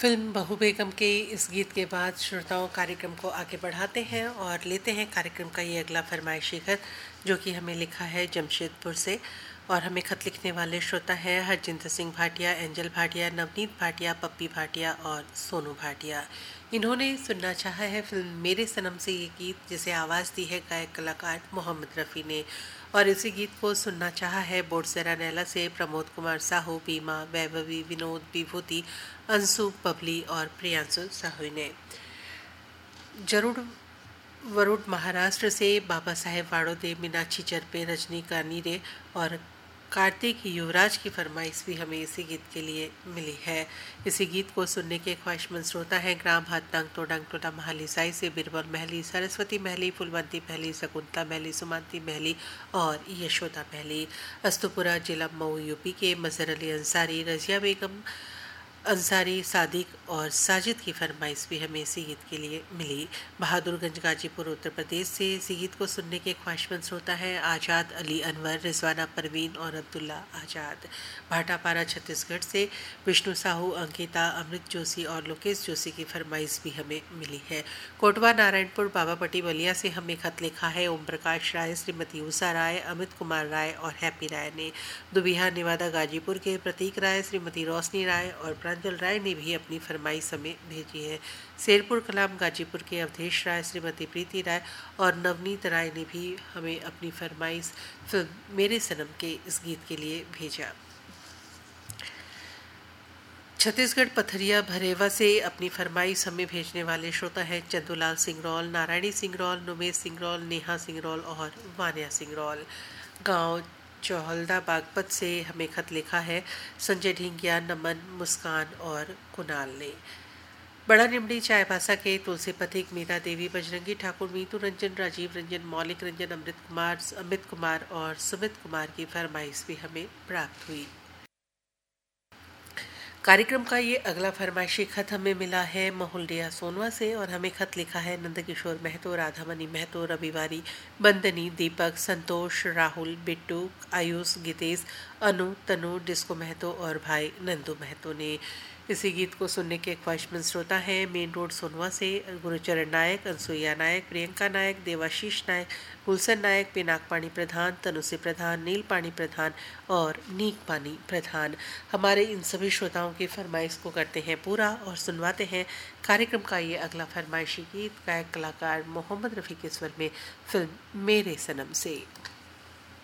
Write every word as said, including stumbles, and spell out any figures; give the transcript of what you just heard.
Film बहू बेगम के इस गीत के बाद श्रोताओं कार्यक्रम को आगे बढ़ाते हैं और लेते हैं कार्यक्रम का ये अगला फरमाइशी खत, जो कि हमें लिखा है जमशेदपुर से। और हमें खत लिखने वाले श्रोता हैं हरजिंदर सिंह भाटिया, एंजल भाटिया, नवनीत भाटिया, पप्पी भाटिया और सोनू भाटिया। इन्होंने सुनना चाहा है फिल्म मेरे सनम से ये गीत, जिसे आवाज़ दी है गायक कलाकार मोहम्मद रफ़ी ने। और इसी गीत को सुनना चाहा है बोटसेरा नैला से प्रमोद कुमार साहू, बीमा, वैभवी, विनोद, विभूति, अंशु, पबली और प्रियांशु साहू ने। जरूर वरुण महाराष्ट्र से बाबा साहेब वाड़ोदे, मीनाक्षी चरपे, रजनी कानीरे और कार्तिक युवराज की फरमाइश भी हमें इसी गीत के लिए मिली है। इसी गीत को सुनने के ख्वाहिशमंद श्रोता है ग्राम हाथनांग तोडंग टोला महली साई से बिरबल महली, सरस्वती महली, फुलवंती महली, शकुंतला महली, सुमांती महली और यशोदा महली। अस्तुपुरा जिला मऊ यूपी के मजहर अली अंसारी, रजिया बेगम अंसारी, सादिक और साजिद की फरमाइश भी हमें इसी गीत के लिए मिली। बहादुरगंज गाजीपुर उत्तर प्रदेश से इसी गीत को सुनने के ख्वाहिशमंद श्रोता है आज़ाद अली अनवर, रिजवाना परवीन और अब्दुल्ला आज़ाद। भाटापारा छत्तीसगढ़ से विष्णु साहू, अंकिता, अमृत जोशी और लोकेश जोशी की फरमाइश भी हमें मिली है। कोटवा नारायणपुर बाबापट्टी बलिया से हमें खत लिखा है ओम प्रकाश राय, श्रीमती उषा राय, अमित कुमार राय और हैप्पी राय ने। दुबिहा निवादा गाजीपुर के प्रतीक राय, श्रीमती रोशनी राय और प्रांजल राय ने भी अपनी फरमाइश हमें भेजी है। शेरपुर कलाम गाजीपुर के अवधेश राय, श्रीमती प्रीति राय और नवनीत राय ने भी हमें अपनी फरमाइश फिल्म मेरे सनम के इस गीत के लिए भेजा। छत्तीसगढ़ पथरिया भरेवा से अपनी फरमाइश हमें भेजने वाले श्रोता हैं चंदूलाल सिंगरौल, नारायणी सिंगरौल, नुमेश सिंगरौल, नेहा सिंगरौल और वानिया सिंगरौल। गांव चौहल्दा बागपत से हमें खत लिखा है संजय ढींगिया, नमन, मुस्कान और कुणाल ने। बड़ा निमड़ी चायबासा के तुलसी पथिक, मीरा देवी, बजरंगी ठाकुर, मीतू रंजन, राजीव रंजन, मौलिक रंजन, अमृत कुमार, अमित कुमार और सुमित कुमार की फरमाइश भी हमें प्राप्त हुई। कार्यक्रम का ये अगला फरमाइशी खत हमें मिला है महुलडिया सोनवा से और हमें खत लिखा है नंदकिशोर महतो, राधामणि महतो, रविवारी, बंदनी, दीपक, संतोष, राहुल, बिट्टू, आयुष, गीतेश, अनु, तनु, डिस्को महतो और भाई नंदू महतो ने। इसी गीत को सुनने के ख्वाहिशमंद श्रोता हैं मेन रोड सोनवा से गुरुचरण नायक, अनसुईया नायक, प्रियंका नायक, देवाशीष नायक, गुलशन नायक, पिनाक पानी प्रधान, तनुश्री प्रधान, नील पानी प्रधान और नीक पानी प्रधान। हमारे इन सभी श्रोताओं की फरमाइश को करते हैं पूरा और सुनवाते हैं कार्यक्रम का ये अगला फरमाइशी गीत गायक कलाकार मोहम्मद रफ़ी के स्वर में फिल्म मेरे सनम से।